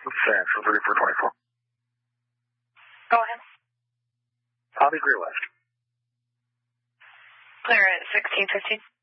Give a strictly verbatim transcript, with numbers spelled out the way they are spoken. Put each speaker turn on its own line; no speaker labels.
Thanks for thirty-four twenty-four.
Go ahead.
I'll be clear left.
Clear at sixteen fifteen.